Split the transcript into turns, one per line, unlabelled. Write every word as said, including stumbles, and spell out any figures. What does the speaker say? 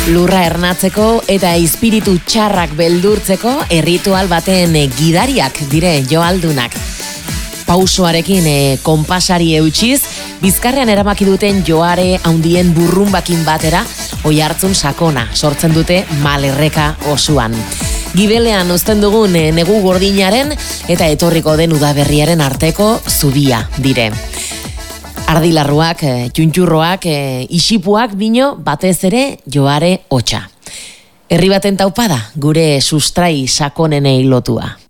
Lurra ernatzeko eta espiritu txarrak beldurtzeko erritual baten gidariak dire joaldunak. Pausoarekin e, konpasari eutxiz, bizkarrean erabaki duten joare handien burrunbakin batera, oihartzun sakona sortzen dute malerreka osuan. Gibelean uzten dugun e, negu gordinaren eta etorriko den udaberriaren arteko zubia dire. Ardilarruak, txuntxurroak, isipuak bino batez ere joare hotsa. Herri baten taupada, gure sustrai sakonenei lotua.